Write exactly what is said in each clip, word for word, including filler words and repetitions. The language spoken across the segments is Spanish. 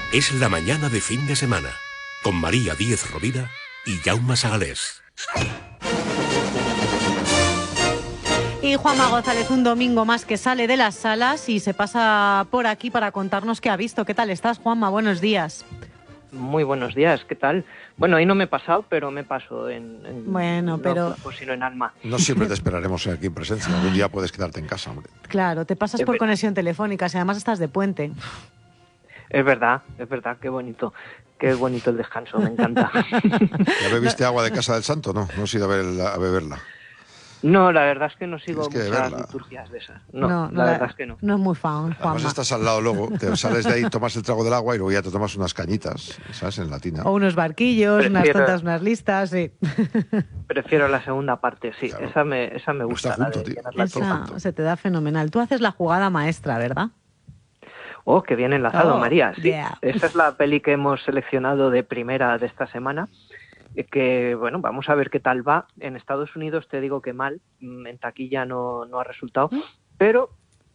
Es la mañana de fin de semana, con María Díez Rovira y Jaume Sagalés. Y Juanma González, un domingo más que sale de las salas y se pasa por aquí para contarnos qué ha visto. ¿Qué tal estás, Juanma? Buenos días. Muy buenos días, ¿qué tal? Bueno, ahí no me he pasado, pero me paso en, en bueno, no pero... cuerpo, sino en alma. No siempre te esperaremos aquí en presencia. Un día puedes quedarte en casa, hombre. Claro, te pasas Es por verdad. conexión telefónica, si además estás de puente. Es verdad, es verdad, qué bonito. Qué bonito el descanso, me encanta. ¿Ya bebiste agua de Casa del Santo? No, no has ido a, verla, a beberla. No, la verdad es que no sigo Tienes que muchas beberla. liturgias de esas. No, no, no la verdad es que no. No es muy fan, Además Juanma. estás al lado luego, te sales de ahí, tomas el trago del agua y luego ya te tomas unas cañitas, ¿sabes? En la tina. O unos barquillos, Prefiero... unas tontas, unas listas, sí. Prefiero la segunda parte, sí. Claro. Esa me, esa me gusta. Está junto, la de tío. llenar la Está Esa copa. junto. se te da fenomenal. Tú haces la jugada maestra, ¿verdad? Oh, qué bien enlazado, Oh, María. Sí, yeah. esa es la peli que hemos seleccionado de primera de esta semana. eh, Que, bueno, vamos a ver qué tal va. En Estados Unidos te digo que mal, mm, en taquilla no, no ha resultado, pero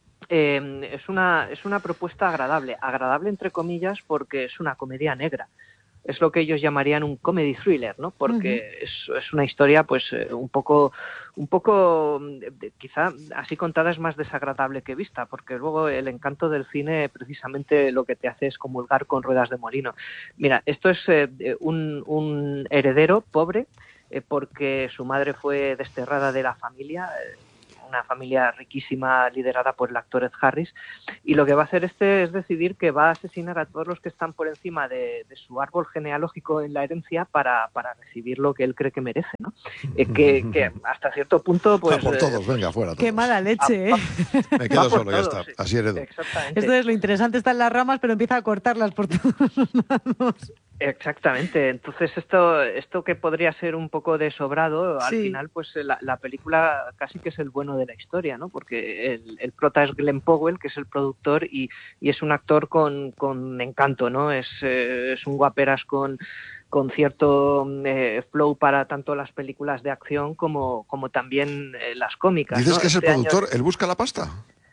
eh, es una, es una propuesta agradable. Agradable entre comillas porque es una comedia negra. Es lo que ellos llamarían un comedy thriller, ¿no? Porque uh-huh. es, es una historia, pues, eh, un poco, un poco, de, de, quizá así contada es más desagradable que vista, porque luego el encanto del cine precisamente lo que te hace es comulgar con ruedas de molino. Mira, esto es eh, un, un heredero pobre, eh, porque su madre fue desterrada de la familia, eh, una familia riquísima liderada por el actor Ed Harris, y lo que va a hacer este es decidir que va a asesinar a todos los que están por encima de, de su árbol genealógico en la herencia para, para recibir lo que él cree que merece, ¿no? Eh, que, que hasta cierto punto, pues... Va por todos, venga, fuera todos. Qué mala leche, a, ¿eh? Me quedo solo, ya todos, está. Sí. Así heredo. Exactamente. Esto es lo interesante, está en las ramas, pero empieza a cortarlas por todos los lados. Exactamente. Entonces esto esto que podría ser un poco de sobrado, Sí. al final pues la, la película casi que es el bueno de la historia, ¿no? Porque el, el prota es Glenn Powell, que es el productor, y, y es un actor con, con encanto, ¿no? Es, eh, es un guaperas con con cierto eh, flow para tanto las películas de acción como, como también eh, las cómicas. ¿Dices ¿no? que es el Este productor? año... ¿Él busca la pasta?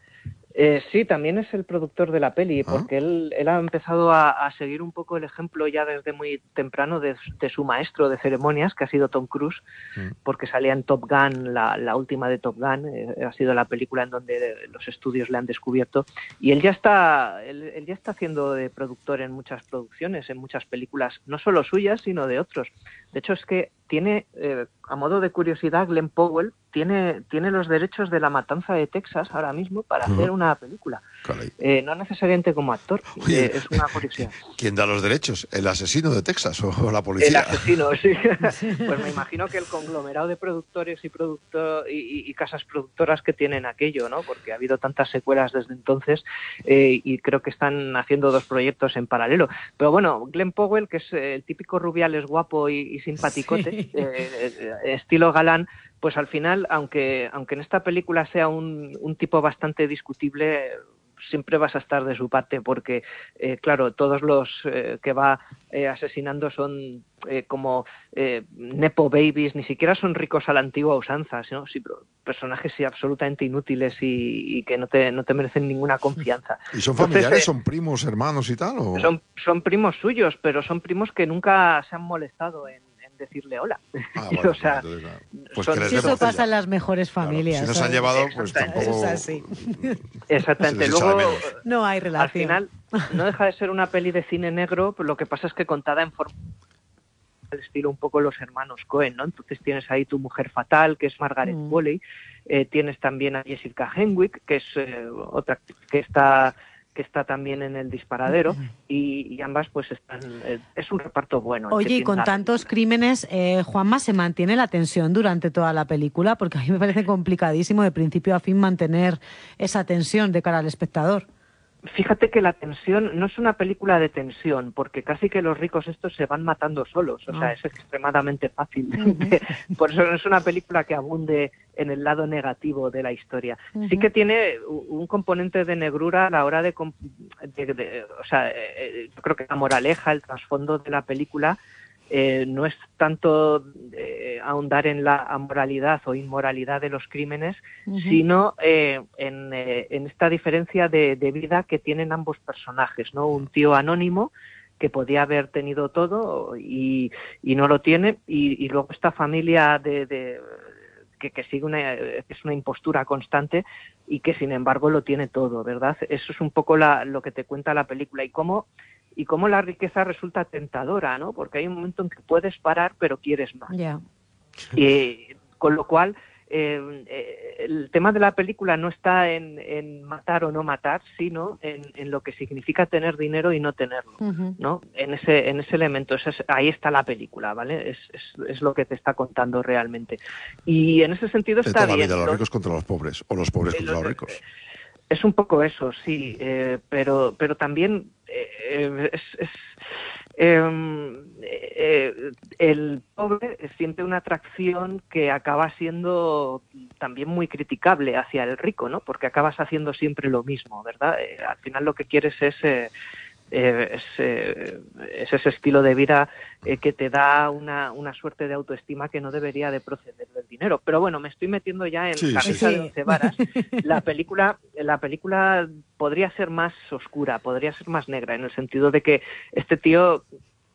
Eh, sí, también es el productor de la peli, porque ¿Ah? él, él ha empezado a, a seguir un poco el ejemplo ya desde muy temprano de, de su maestro de ceremonias, que ha sido Tom Cruise, mm. porque salía en Top Gun, la, la última de Top Gun, eh, ha sido la película en donde los estudios le han descubierto, y él ya está él, él ya está haciendo de productor en muchas producciones, en muchas películas, no solo suyas, sino de otros. De hecho, es que tiene, eh, a modo de curiosidad, Glenn Powell tiene, tiene los derechos de La Matanza de Texas ahora mismo para uh-huh. hacer una película. Eh, no necesariamente como actor, Oye, eh, es una curiosidad. ¿Quién da los derechos? ¿El asesino de Texas o la policía? El asesino, sí. Pues me imagino que el conglomerado de productores y, productor, y, y casas productoras que tienen aquello, ¿no? Porque ha habido tantas secuelas desde entonces eh, y creo que están haciendo dos proyectos en paralelo. Pero bueno, Glenn Powell, que es el típico rubiales guapo y, y simpaticote, sí. eh, estilo galán, pues al final, aunque aunque en esta película sea un, un tipo bastante discutible, siempre vas a estar de su parte porque, eh, claro, todos los eh, que va eh, asesinando son eh, como eh, nepo babies, ni siquiera son ricos a la antigua usanza, ¿no? Sí, pero personajes sí absolutamente inútiles y, y que no te, no te merecen ninguna confianza. ¿Y son familiares, Entonces, eh, son primos, hermanos y tal? ¿o? Son, son primos suyos, pero son primos que nunca se han molestado en decirle hola. Ah, bueno, o sea, pues, pues son, si eso pasa en las mejores familias. Claro, si nos han llevado, pues tampoco... Es así. Exactamente. Luego, no hay relación. Al final, no deja de ser una peli de cine negro, pero lo que pasa es que contada en forma al estilo un poco los hermanos Coen, ¿no? Entonces tienes ahí Tu mujer fatal, que es Margaret mm. Qualley, eh, tienes también a Jessica Henwick, que es eh, otra que está... que está también en El disparadero, y, y ambas pues están, eh, es un reparto bueno. Oye, y con tantos crímenes, eh, Juanma, ¿se mantiene la tensión durante toda la película? Porque a mí me parece complicadísimo de principio a fin mantener esa tensión de cara al espectador. Fíjate que la tensión no es una película de tensión, porque casi que los ricos estos se van matando solos, o oh. sea, es extremadamente fácil. Uh-huh. Por eso no es una película que abunde en el lado negativo de la historia. Uh-huh. Sí que tiene un componente de negrura a la hora de... de, de o sea, eh, yo creo que la moraleja, el trasfondo de la película eh, no es tanto eh, ahondar en la amoralidad o inmoralidad de los crímenes, uh-huh. sino eh, en, eh, en esta diferencia de, de vida que tienen ambos personajes, ¿no? Un tío anónimo que podía haber tenido todo y, y no lo tiene, y, y luego esta familia de, de que, que sigue una, que es una impostura constante y que sin embargo lo tiene todo, ¿verdad? Eso es un poco la, lo que te cuenta la película y cómo y cómo la riqueza resulta tentadora, ¿no? Porque hay un momento en que puedes parar pero quieres más. Yeah. Y con lo cual eh, eh, el tema de la película no está en, en matar o no matar, sino en, en lo que significa tener dinero y no tenerlo, uh-huh. ¿no? En ese en ese elemento, ese es, ahí está la película, ¿vale? Es, es, es lo que te está contando realmente. Y en ese sentido de está toda bien. La vida, los los ricos contra los pobres, o los pobres contra los, los ricos. Es un poco eso, sí, eh, pero pero también eh, es... es Eh, eh, el pobre siente una atracción que acaba siendo también muy criticable hacia el rico, ¿no? Porque acabas haciendo siempre lo mismo, ¿verdad? Eh, al final lo que quieres es, eh, eh, es, eh, es ese estilo de vida eh, que te da una, una suerte de autoestima que no debería de proceder del dinero. Pero bueno, me estoy metiendo ya en sí, camisa sí. de once varas. La película, la película podría ser más oscura, podría ser más negra, en el sentido de que este tío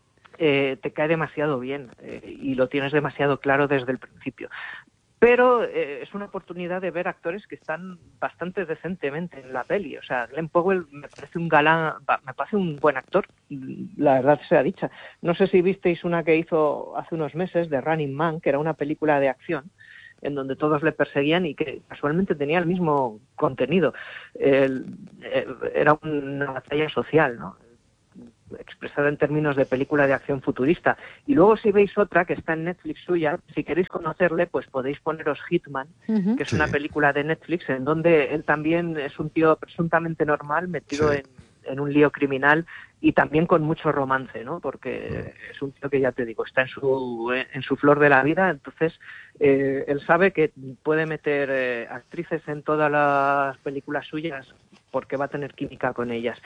eh, te cae demasiado bien eh, y lo tienes demasiado claro desde el principio. Pero eh, es una oportunidad de ver actores que están bastante decentemente en la peli. O sea, Glenn Powell me parece un galán, me parece un buen actor, la verdad sea dicha. No sé si visteis una que hizo hace unos meses de Running Man, que era una película de acción en donde todos le perseguían y que casualmente tenía el mismo contenido. El, el, era una batalla social, ¿no? Expresada en términos de película de acción futurista. Y luego si veis otra que está en Netflix suya, si queréis conocerle, pues podéis poneros Hitman, uh-huh. que es sí. una película de Netflix en donde él también es un tío presuntamente normal metido sí. en, en un lío criminal y también con mucho romance, ¿no? Porque uh-huh. es un tío que, ya te digo, está en su en su flor de la vida, entonces eh, él sabe que puede meter eh, actrices en todas las películas suyas porque va a tener química con ellas.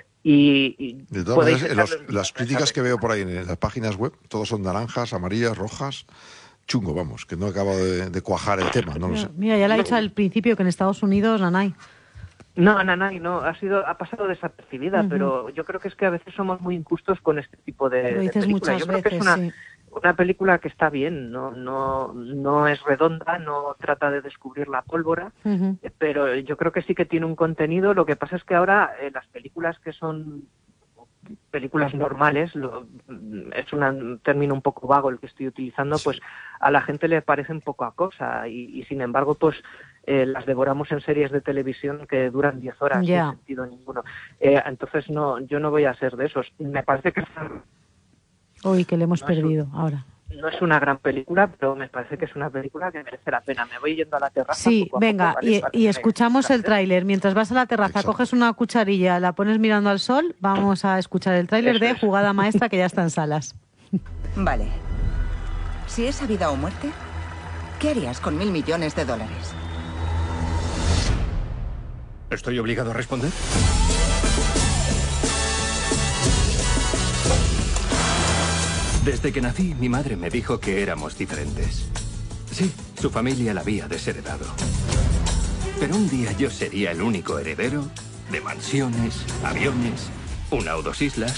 Y, y de todas maneras, los, las críticas que veo por ahí en las páginas web, todos son naranjas, amarillas, rojas, chungo, vamos, que no acabo de, de cuajar el tema, no lo sé. Mira, ya le he dicho al principio que en Estados Unidos, Nanay. No, Nanay, no, ha sido, ha pasado desapercibida, uh-huh. pero yo creo que es que a veces somos muy injustos con este tipo de, lo dices de películas. Muchas yo creo veces, que es una, sí. una película que está bien, no, no, no es redonda, no trata de descubrir la pólvora, uh-huh. pero yo creo que sí que tiene un contenido. Lo que pasa es que ahora eh, las películas que son películas normales, lo, es una, un término un poco vago el que estoy utilizando, pues a la gente le parecen poca cosa y, y sin embargo pues eh, las devoramos en series de televisión que duran diez horas yeah. sin sentido ninguno. Eh, entonces no, yo no voy a ser de esos. Me parece que uy, que le hemos no perdido un, ahora. No es una gran película, pero me parece que es una película que merece la pena. Me voy yendo a la terraza. Sí, poco a venga, poco, ¿vale? y, y escuchamos el tráiler. Mientras vas a la terraza, exacto. Coges una cucharilla, la pones mirando al sol, vamos a escuchar el tráiler de es. Jugada Maestra, que ya está en salas. Vale. Si es a vida o muerte, ¿qué harías con mil millones de dólares? ¿Estoy obligado a responder? Desde que nací, mi madre me dijo que éramos diferentes. Sí, su familia la había desheredado. Pero un día yo sería el único heredero de mansiones, aviones, una o dos islas.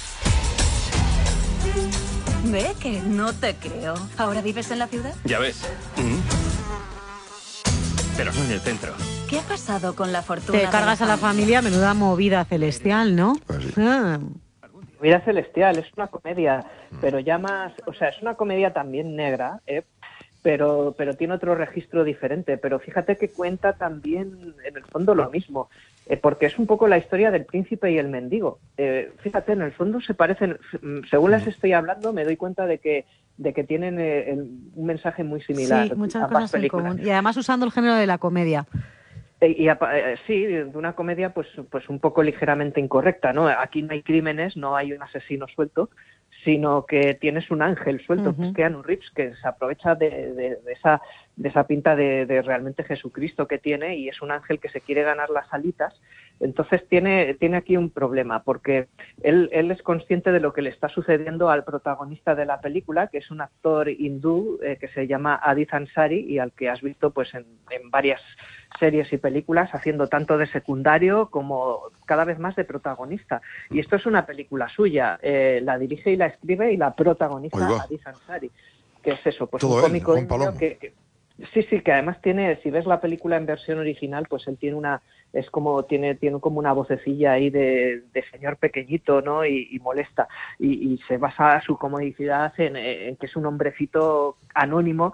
Ve que no te creo. ¿Ahora vives en la ciudad? Ya ves. Mm-hmm. Pero no en el centro. ¿Qué ha pasado con la fortuna? Te cargas la a la familia, menuda movida celestial, ¿no? Pues sí. Ah. Mira Celestial, es una comedia, pero ya más, o sea, es una comedia también negra, ¿eh? pero pero tiene otro registro diferente, pero fíjate que cuenta también en el fondo lo mismo, eh, porque es un poco la historia del príncipe y el mendigo. Eh, fíjate, en el fondo se parecen, según las estoy hablando, me doy cuenta de que de que tienen eh, el, un mensaje muy similar. Sí, muchas ambas cosas películas. en común, y además usando el género de la comedia. Y, y eh, sí, de una comedia pues pues un poco ligeramente incorrecta, ¿no? Aquí no hay crímenes, no hay un asesino suelto, sino que tienes un ángel suelto, uh-huh. que es Keanu Reeves, que se aprovecha de, de, de esa de esa pinta de, de realmente Jesucristo que tiene, y es un ángel que se quiere ganar las alitas. Entonces tiene, tiene aquí un problema, porque él, él es consciente de lo que le está sucediendo al protagonista de la película, que es un actor hindú eh, que se llama Adith Ansari, y al que has visto pues en, en varias series y películas, haciendo tanto de secundario como cada vez más de protagonista. Y esto es una película suya, eh, la dirige y la escribe y la protagoniza Adith Ansari, que es eso, pues todo un cómico él, indio que, que sí, sí, que además tiene, si ves la película en versión original, pues él tiene una, es como, tiene, tiene como una vocecilla ahí de, de señor pequeñito, ¿no? Y, y molesta. Y, y se basa su comodicidad en, en que es un hombrecito anónimo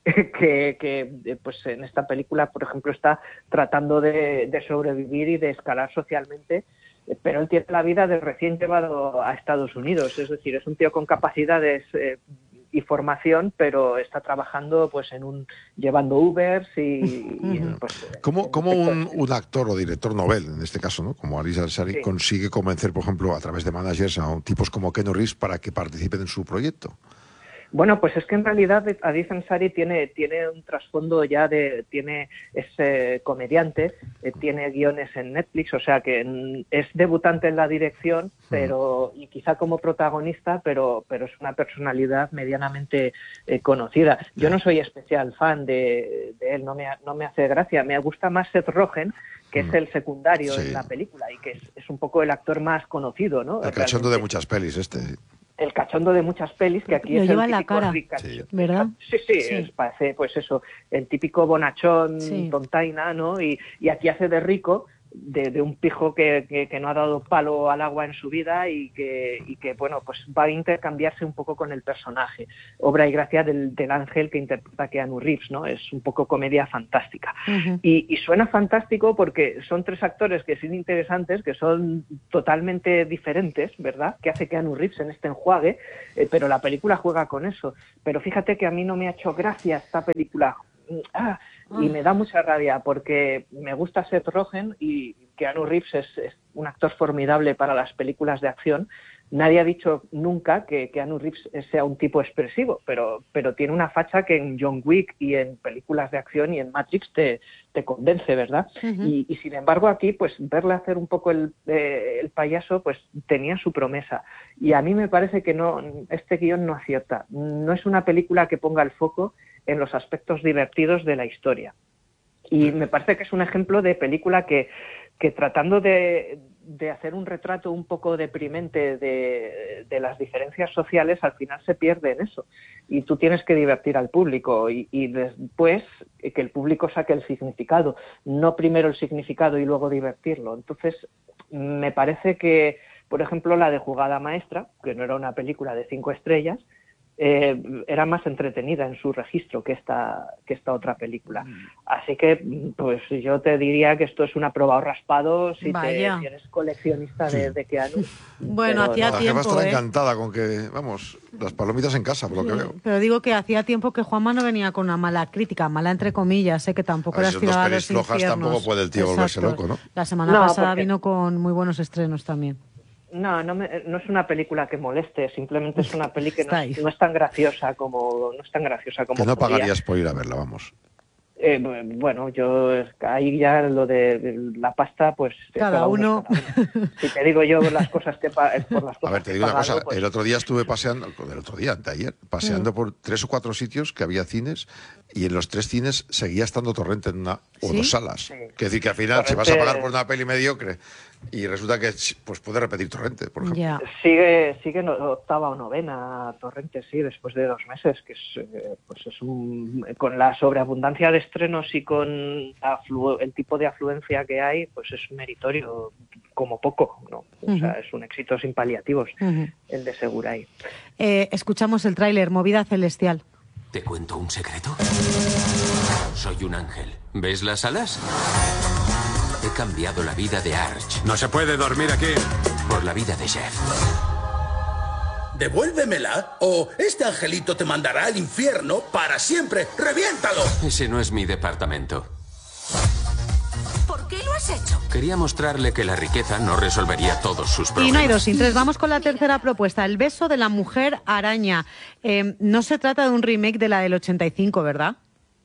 que, que, pues en esta película, por ejemplo, está tratando de, de sobrevivir y de escalar socialmente, pero él tiene la vida de recién llevado a Estados Unidos, es decir, es un tío con capacidades eh, y formación, pero está trabajando pues en un llevando Ubers y, y pues, ¿Cómo, cómo un, un actor o director novel, en este caso, ¿no? Como Adith Ansari, sí. consigue convencer, por ejemplo, a través de managers a tipos como Keanu Reeves para que participen en su proyecto? Bueno, pues es que en realidad Adith Ansari tiene, tiene un trasfondo ya de, tiene, es eh, comediante, eh, tiene guiones en Netflix, o sea que en, es debutante en la dirección, pero, y quizá como protagonista, pero, pero es una personalidad medianamente eh, conocida. Yo no soy especial fan de, de él, no me, no me hace gracia, me gusta más Seth Rogen, que es el secundario sí. en la película y que es, es un poco el actor más conocido, ¿no? El cachondo de muchas pelis este. El cachondo de muchas pelis, que aquí lo es lleva el típico la cara, ricacho, ¿verdad? Sí, sí, sí. Es, parece pues eso, el típico bonachón, sí. tontaina, ¿no? Y, y aquí hace de rico, de, de un pijo que, que, que no ha dado palo al agua en su vida y que, y que, bueno, pues va a intercambiarse un poco con el personaje. Obra y gracia del, del ángel que interpreta Keanu Reeves, ¿no? Es un poco comedia fantástica. Uh-huh. Y, y suena fantástico porque son tres actores que son interesantes, que son totalmente diferentes, ¿verdad? Que hace Keanu Reeves en este enjuague, eh, pero la película juega con eso. Pero fíjate que a mí no me ha hecho gracia esta película. Ah, y me da mucha rabia porque me gusta Seth Rogen y Keanu Reeves es, es un actor formidable para las películas de acción. Nadie ha dicho nunca que Keanu Reeves sea un tipo expresivo, pero, pero tiene una facha que en John Wick y en películas de acción y en Matrix te, te convence, ¿verdad? Uh-huh. Y, y sin embargo aquí, pues verle hacer un poco el, eh, el payaso, pues tenía su promesa. Y a mí me parece que no, este guión no acierta. No es una película que ponga el foco en los aspectos divertidos de la historia. Y me parece que es un ejemplo de película que, que tratando de, de hacer un retrato un poco deprimente de, de las diferencias sociales, al final se pierde en eso. Y tú tienes que divertir al público y, y después que el público saque el significado, no primero el significado y luego divertirlo. Entonces, me parece que, por ejemplo, la de Jugada Maestra, que no era una película de cinco estrellas, Eh, era más entretenida en su registro que esta que esta otra película. Así que pues yo te diría que esto es una prueba o raspado si, te, si eres coleccionista de, de Keanu. Bueno, hacía no. tiempo. La jefa estará ¿eh? encantada con que, vamos, las palomitas en casa, por lo sí, que veo. Pero digo que hacía tiempo que Juanma no venía con una mala crítica, mala entre comillas, sé que tampoco era estirada a los infiernos. Tampoco puede el tío Exacto. volverse loco, ¿no? La semana no, pasada porque... vino con muy buenos estrenos también. No, no, me, no es una película que moleste, simplemente es una peli que no, no es tan graciosa como no es tan graciosa como que no podría. pagarías por ir a verla, vamos. Eh, bueno, yo ahí ya lo de la pasta, pues cada, cada uno. uno cada uno. Si te digo yo las cosas que por las cosas a ver, te digo pagado, una cosa. Pues... El otro día estuve paseando, el otro día, de ayer, paseando mm. por tres o cuatro sitios que había cines y en los tres cines seguía estando Torrente en una o ¿Sí? dos salas. Sí. Que decir que al final, Torrente... si vas a pagar por una peli mediocre y resulta que pues puede repetir Torrente, por ejemplo. Yeah. Sigue sigue en octava o novena Torrente, sí, después de dos meses, que es eh, pues es un con la sobreabundancia de estrenos y con aflu- el tipo de afluencia que hay, pues es meritorio como poco, ¿no? O uh-huh. sea, es un éxito sin paliativos uh-huh. el de Seguray. Eh, escuchamos el tráiler, Movida Celestial. ¿Te cuento un secreto? Soy un ángel. ¿Ves las alas? He cambiado la vida de Arch. No se puede dormir aquí. Por la vida de Jeff. Devuélvemela o este angelito te mandará al infierno para siempre. ¡Reviéntalo! Ese no es mi departamento. ¿Por qué lo has has hecho? Quería mostrarle que la riqueza no resolvería todos sus problemas. Y no hay dos sin tres. Vamos con la tercera propuesta. El beso de la mujer araña. Eh, no se trata de un remake de la del ochenta y cinco, ¿verdad?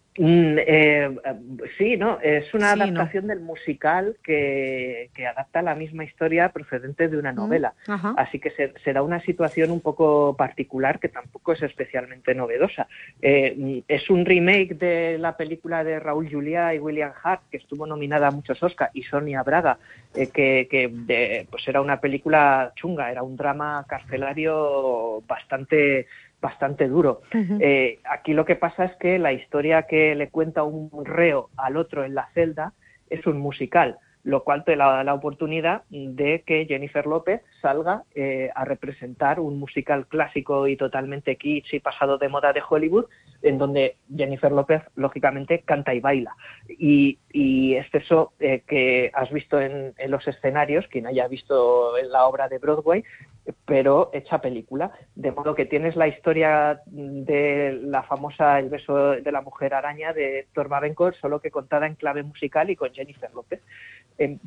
Mm, eh, sí, no, es una Sí, adaptación ¿no? del musical que, que adapta la misma historia procedente de una novela. Mm, ajá. Así que se, será una situación un poco particular que tampoco es especialmente novedosa. Eh, es un remake de la película de Raúl Juliá y William Hart, que estuvo nominada a muchos Oscar, y Sonia Braga, eh, que, que de, pues era una película chunga, era un drama carcelario bastante... bastante duro. Uh-huh. Eh, aquí lo que pasa es que la historia que le cuenta un reo al otro en la celda es un musical, lo cual te da la oportunidad de que Jennifer López salga eh, a representar un musical clásico y totalmente kitsch y pasado de moda de Hollywood, en donde Jennifer López, lógicamente, canta y baila. Y, y es eso eh, que has visto en, en los escenarios, quien haya visto en la obra de Broadway, pero hecha película, de modo que tienes la historia de la famosa El beso de la mujer araña de Héctor Babencourt, solo que contada en clave musical y con Jennifer López. Eh,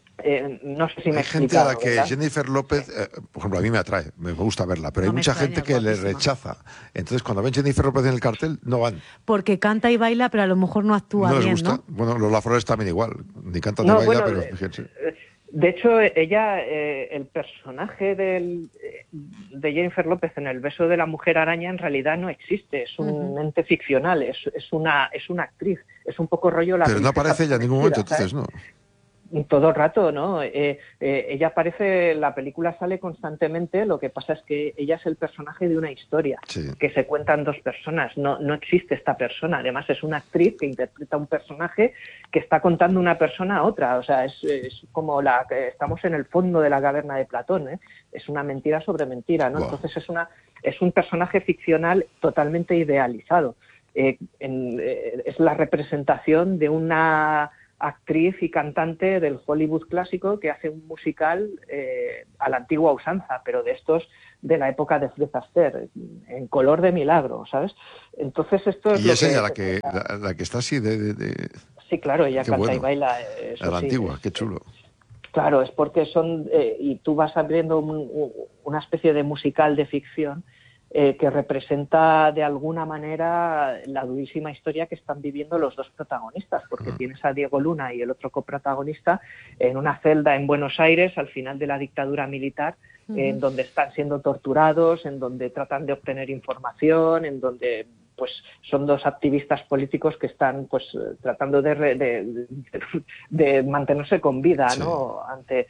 eh, no sé si me he Hay gente explicado, a la que ¿verdad? Jennifer López, eh, por ejemplo, a mí me atrae, me gusta verla, pero No hay me mucha extraña, gente que le guapísima. rechaza. Entonces, cuando ven Jennifer López en el cartel, no van. Porque canta y baila, pero a lo mejor no actúa No les bien, gusta. ¿no? Bueno, Lola Flores también igual. Ni canta No, ni baila, bueno, pero eh, fíjense. De hecho, ella, eh, el personaje del, eh, de Jennifer López en El beso de la mujer araña en realidad no existe, es un Uh-huh. ente ficcional, es, es, una, es una actriz, es un poco rollo la Pero no princesa aparece ella en ningún momento, prometida, entonces, ¿sabes? ¿no? Todo el rato, ¿no? Eh, eh, ella aparece, la película sale constantemente, lo que pasa es que ella es el personaje de una historia Sí. que se cuentan dos personas, no, no existe esta persona, además es una actriz que interpreta un personaje que está contando una persona a otra, o sea, es, es como la estamos en el fondo de la caverna de Platón, ¿eh? Es una mentira sobre mentira, ¿no? Wow. Entonces es, una, es un personaje ficcional totalmente idealizado, eh, en, eh, es la representación de una actriz y cantante del Hollywood clásico que hace un musical eh, a la antigua usanza, pero de estos de la época de Fred Astaire, en color de milagro, ¿sabes? Entonces esto es Y lo es que, ella la que, la, la que está así de... de, de... Sí, claro, ella Qué canta bueno. y baila. Eso A la sí, antigua, es- qué chulo. Claro, es porque son... Eh, y tú vas abriendo un- un- una especie de musical de ficción eh, que representa de alguna manera la durísima historia que están viviendo los dos protagonistas, porque Mm. tienes a Diego Luna y el otro coprotagonista en una celda en Buenos Aires al final de la dictadura militar, Ujú. en donde están siendo torturados, en donde tratan de obtener información, en donde pues son dos activistas políticos que están pues eh, tratando de, re- de, de- de mantenerse con vida, Sí. ¿no? Ante,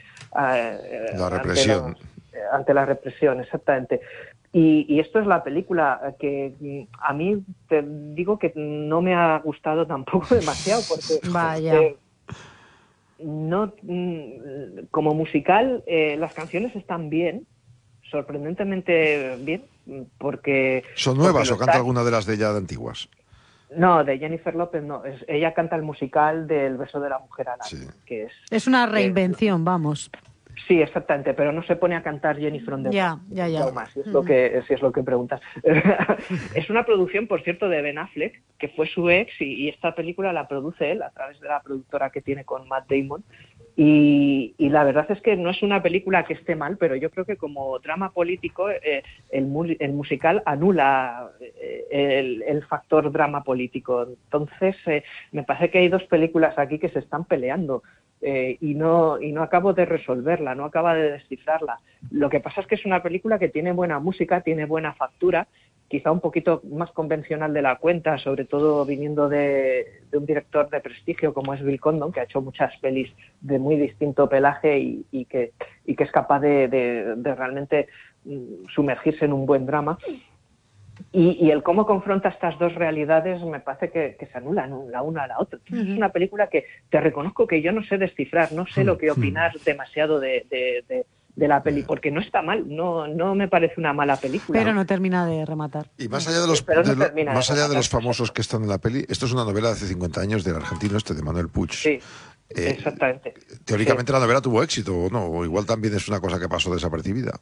eh, La ante represión. los- eh, ante la represión, exactamente. Y, y esto es la película eh, que mm, a mí te digo que no me ha gustado tampoco demasiado porque Vaya. eh, no mm, como musical eh, las canciones están bien, sorprendentemente bien, mm, porque ¿Son porque nuevas lo o canta están- alguna de las de ella de antiguas? No, de Jennifer López no, es- ella canta el musical del beso de la mujer araña, Sí. que es Es una reinvención, vamos. sí, exactamente, pero no se pone a cantar Jenny from the Ya, ya, ya. Jaume, si es lo que si es lo que preguntas. Es una producción, por cierto, de Ben Affleck, que fue su ex, y, y esta película la produce él a través de la productora que tiene con Matt Damon. Y, y la verdad es que no es una película que esté mal, pero yo creo que como drama político eh, el, mu- el musical anula eh, el, el factor drama político. Entonces, eh, me parece que hay dos películas aquí que se están peleando. Eh, y no y no acabo de resolverla, no acaba de descifrarla. Lo que pasa es que es una película que tiene buena música, tiene buena factura, quizá un poquito más convencional de la cuenta, sobre todo viniendo de, de un director de prestigio como es Bill Condon, que ha hecho muchas pelis de muy distinto pelaje y, y que y que es capaz de, de, de realmente mm, sumergirse en un buen drama. Y, y el cómo confronta estas dos realidades me parece que, que se anulan la una a la otra. Entonces, Ujú. es una película que te reconozco que yo no sé descifrar, no sé lo que opinar demasiado de, de, de, de la peli, porque no está mal, no, no me parece una mala película. Pero no termina de rematar. Y más allá de los, Pero no de lo- termina de más allá de rematar, los famosos exacto. que están en la peli, esto es una novela de hace cincuenta años del argentino este, de Manuel Puig. Sí, Eh, exactamente. Teóricamente la novela tuvo éxito, ¿o no? O igual también es una cosa que pasó desapercibida.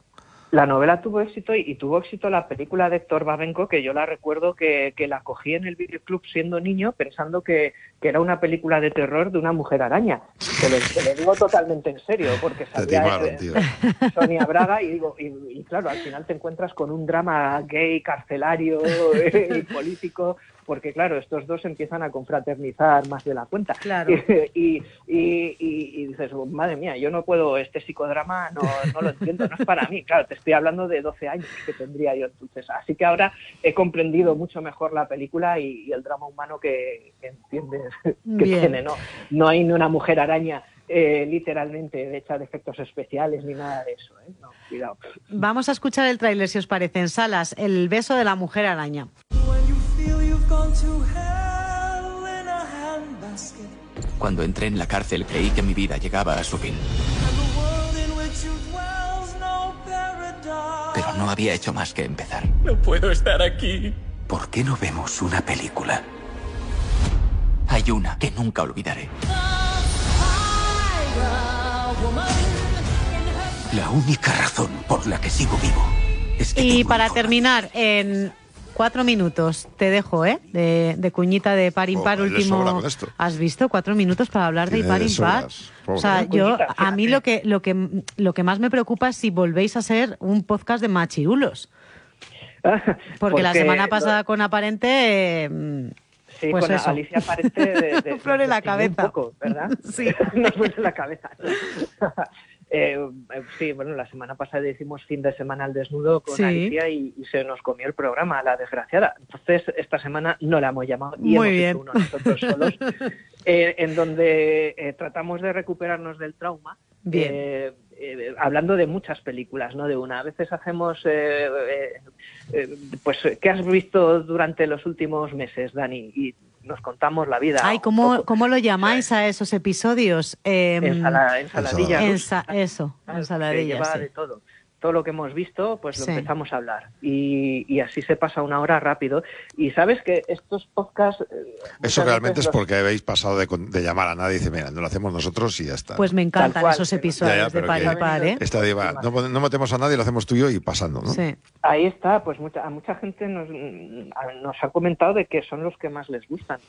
La novela tuvo éxito y, y tuvo éxito la película de Héctor Babenco, que yo la recuerdo que, que la cogí en el videoclub siendo niño pensando que, que era una película de terror de una mujer araña. Te lo, te lo digo totalmente en serio, porque salía eh, Sonia Braga y digo, y, y claro, al final te encuentras con un drama gay, carcelario y político, porque claro, estos dos empiezan a confraternizar más de la cuenta. Claro. Y, y, y, y dices, oh, madre mía, yo no puedo, este psicodrama no, no lo entiendo, no es para mí. Claro, te estoy hablando de doce años que tendría yo entonces. Así que ahora he comprendido mucho mejor la película y, y el drama humano que, que entiendes que Bien. tiene, ¿no? No hay ni una mujer araña eh, literalmente hecha de efectos especiales ni nada de eso, ¿eh? No, cuidado. Vamos a escuchar el tráiler, si os parece, en salas, El beso de la mujer araña. Cuando entré en la cárcel creí que mi vida llegaba a su fin. Pero no había hecho más que empezar. No puedo estar aquí. ¿Por qué no vemos una película? Hay una que nunca olvidaré. La única razón por la que sigo vivo es que... Y para terminar, en cuatro minutos, te dejo, ¿eh? De, de cuñita de par impar, Oh, le sobra último. con esto. ¿Has visto? Cuatro minutos para hablar de Tiene par impar. sobras. O sea, Pobre. yo, Cuñita, a mí fíjate. lo que, lo que, lo que más me preocupa es si volvéis a ser un podcast de machirulos. Porque, la semana pasada con Aparente... eh, Sí, pues con eso. Alicia Aparente de, de, Flor en la de- cabeza. un poco, ¿verdad? Sí. Nos fue en la cabeza. Eh, eh, sí, bueno, la semana pasada hicimos fin de semana al desnudo con Sí. Alicia y, y se nos comió el programa, la desgraciada. Entonces, esta semana no la hemos llamado y Muy hemos bien. hecho uno nosotros solos, eh, en donde eh, tratamos de recuperarnos del trauma. Bien. Eh, eh, hablando de muchas películas, no de una. A veces hacemos, eh, eh, eh, pues, ¿qué has visto durante los últimos meses, Dani? Y nos contamos la vida. Ay, un ¿cómo, poco. ¿cómo lo llamáis a esos episodios? Eh, Ensala- ensaladilla. ensa- eso, Claro, que ensaladilla, lleva sí. de todo. Todo lo que hemos visto, pues lo Sí. empezamos a hablar. Y, y así se pasa una hora rápido. Y sabes que estos podcasts... eh, Eso muchas realmente veces es los- porque habéis pasado de, con- de llamar a nadie y dice, mira, no lo hacemos nosotros y ya está. Pues me encantan Tal cual, esos pero- episodios Ya, ya, de pero par que- impar, ¿eh? Esta diva, no, no metemos a nadie, lo hacemos tú y yo y pasando, ¿no? Sí. Ahí está, pues mucha, a mucha gente nos, nos ha comentado de que son los que más les gustan.